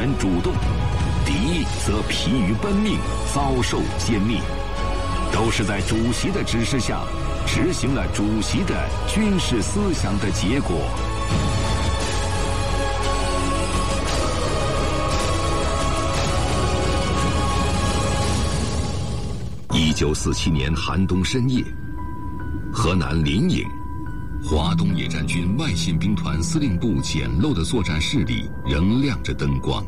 员主动，敌则疲于奔命，遭受歼灭，都是在主席的指示下执行了主席的军事思想的结果。1947年寒冬深夜，河南临颍，华东野战军外线兵团司令部简陋的作战室里仍亮着灯光。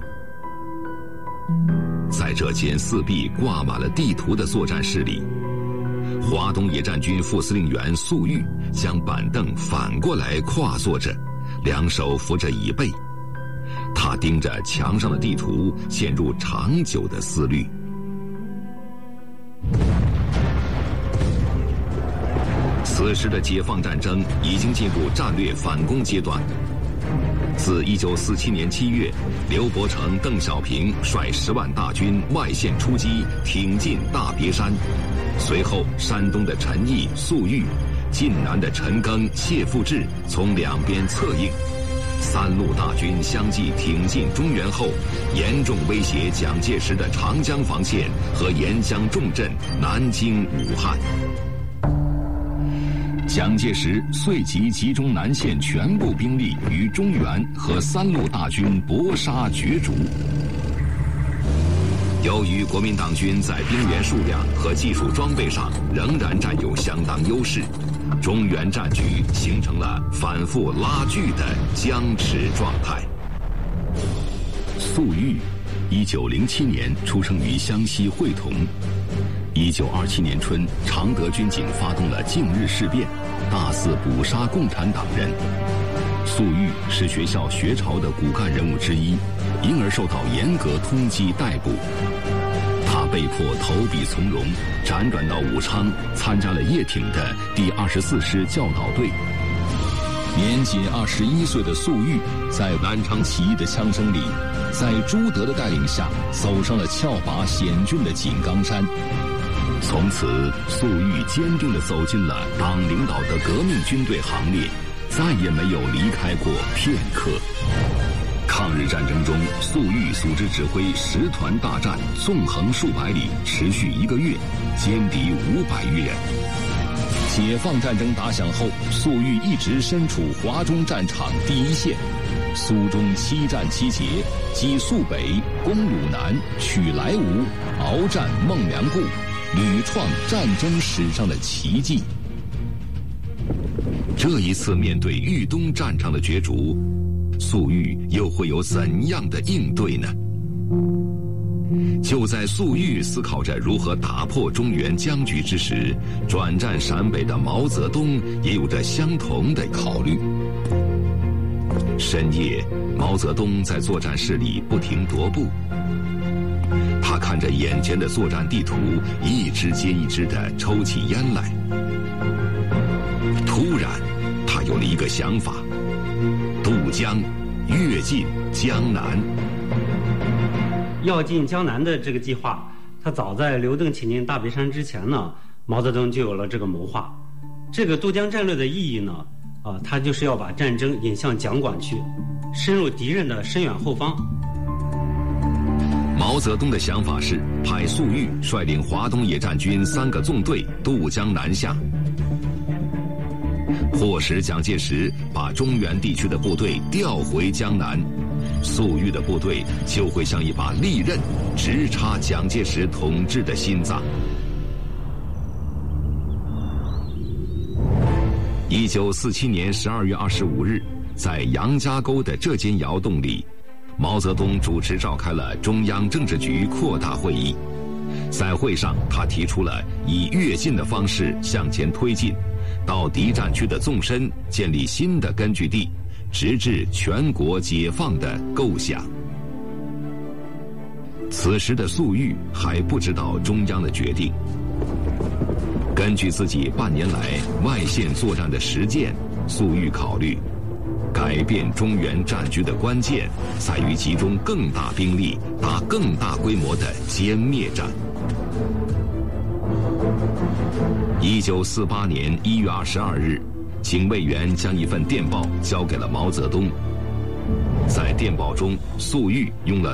在这间四壁挂满了地图的作战室里，华东野战军副司令员粟裕将板凳反过来跨坐着，两手扶着椅背。他盯着墙上的地图，陷入长久的思虑。此时的解放战争已经进入战略反攻阶段。自1947年7月，刘伯承、邓小平率10万大军外线出击，挺进大别山。随后，山东的陈毅、粟裕，晋南的陈赓、谢富治从两边策应。3路大军相继挺进中原后，严重威胁蒋介石的长江防线和沿江重镇南京、武汉。蒋介石随即集中南线全部兵力与中原和3路大军搏杀角逐。由于国民党军在兵员数量和技术装备上仍然占有相当优势，中原战局形成了反复拉锯的僵持状态。粟裕，1907年出生于湘西会同。1927年春，常德军警发动了靖日事变，大肆捕杀共产党人。粟裕是学校学潮的骨干人物之一，因而受到严格通缉逮捕。他被迫投笔从戎，辗转到武昌，参加了叶挺的第24师教导队。年仅21岁的粟裕，在南昌起义的枪声里，在朱德的带领下，走上了峭拔险峻的井冈山。从此，粟裕坚定地走进了党领导的革命军队行列，再也没有离开过片刻。抗日战争中，粟裕组织指挥10团大战，纵横数百里，持续1个月，歼敌500余人。解放战争打响后，粟裕一直身处华中战场第一线，苏中7战7捷，击肃北，攻鲁南，取莱芜，鏖战孟良崮，屡创战争史上的奇迹。这一次面对豫东战场的角逐，粟裕又会有怎样的应对呢？就在粟裕思考着如何打破中原僵局之时，转战陕北的毛泽东也有着相同的考虑。深夜，毛泽东在作战室里不停踱步，他看着眼前的作战地图，一支接一支地抽起烟来。突然，他有了一个想法：渡江，跃进江南。 要进江南的这个计划，他早在刘邓挺进大别山之前呢，毛泽东就有了这个谋划。这个渡江战略的意义呢，他就是要把战争引向蒋管区，深入敌人的深远后方。 毛泽东的想法是派粟裕率领华东野战军3个纵队渡江南下，迫使蒋介石把中原地区的部队调回江南，粟裕的部队就会像一把利刃，直插蒋介石统治的心脏。1947年12月25日，在杨家沟的这间窑洞里，毛泽东主持召开了中央政治局扩大会议。在会上，他提出了以跃进的方式向前推进，到敌占区的纵深建立新的根据地，直至全国解放的构想。此时的粟裕还不知道中央的决定。根据自己半年来外线作战的实践，粟裕考虑，改变中原战局的关键在于集中更大兵力，打更大规模的歼灭战。1948年1月22日，警卫员将一份电报交给了毛泽东。在电报中，粟裕用了